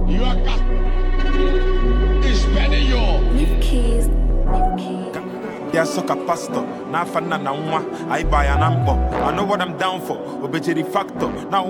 You are cast. It's Benio. Leave keys. Yeah, suck a pastor. Now for na nwa. I buy an ambo. I know what I'm down for. Obejeri factor. Now